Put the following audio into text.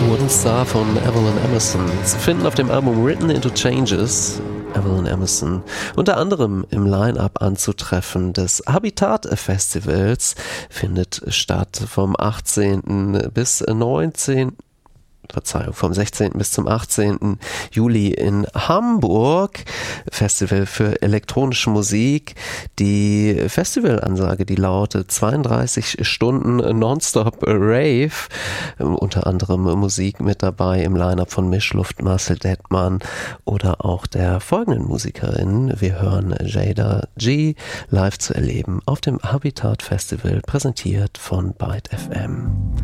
Wooden Star von Evelyn Emerson zu finden auf dem Album Written into Changes. Evelyn Emerson unter anderem im Line-Up anzutreffen des Habitat Festivals findet statt vom 18. bis 19. vom 16. bis zum 18. Juli in Hamburg. Festival für elektronische Musik. Die Festivalansage, die lautet 32 Stunden Nonstop Rave. Unter anderem Musik mit dabei im Line-Up von Mischluft, Marcel Dettmann oder auch der folgenden Musikerin. Wir hören Jada G live zu erleben auf dem Habitat Festival, präsentiert von Byte FM.